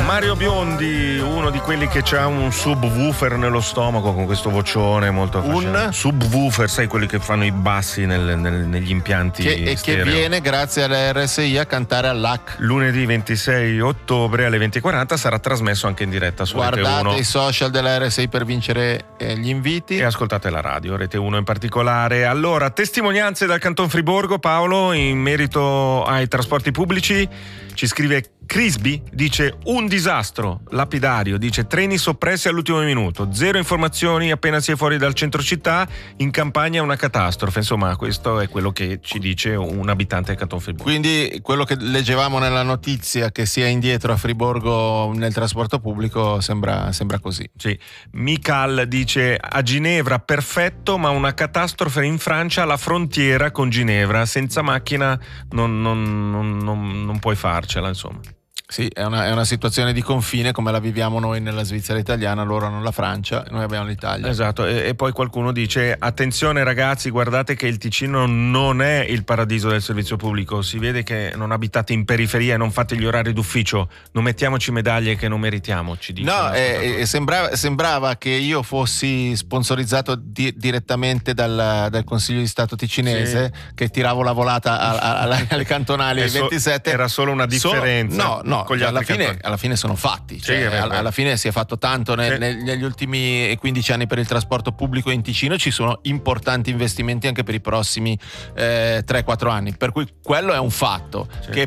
Mario Biondi, uno di quelli che c'ha un subwoofer nello stomaco con questo vocione molto affascinante. Un subwoofer, sai, quelli che fanno i bassi negli impianti che viene grazie alla RSI a cantare all'AC. Lunedì 26 ottobre alle 20:40 sarà trasmesso anche in diretta su Rete 1. Guardate i social della RSI per vincere gli inviti e ascoltate la radio, Rete 1 in particolare. Allora, testimonianze dal Canton Friburgo, Paolo, in merito ai trasporti pubblici. Ci scrive Crisby, dice un disastro lapidario, dice treni soppressi all'ultimo minuto, zero informazioni appena si è fuori dal centro città, in campagna una catastrofe. Insomma, questo è quello che ci dice un abitante del Canton Friburgo. Quindi quello che leggevamo nella notizia, che sia indietro a Friburgo nel trasporto pubblico, sembra così. Sì. Michal dice a Ginevra perfetto, ma una catastrofe in Francia alla frontiera con Ginevra, senza macchina non puoi farcela, insomma. Sì, è una situazione di confine come la viviamo noi nella Svizzera italiana, loro hanno la Francia, noi abbiamo l'Italia. Esatto, e poi qualcuno dice attenzione ragazzi, guardate che il Ticino non è il paradiso del servizio pubblico, si vede che non abitate in periferia e non fate gli orari d'ufficio, non mettiamoci medaglie che non meritiamo, ci dice. No, sembrava che io fossi sponsorizzato direttamente dal Consiglio di Stato ticinese, sì, che tiravo la volata alle cantonali 27. Era solo una differenza. No, alla fine sono fatti, cioè, sì, alla fine si è fatto tanto negli ultimi 15 anni per il trasporto pubblico in Ticino, ci sono importanti investimenti anche per i prossimi 3-4 anni, per cui quello è un fatto, sì, che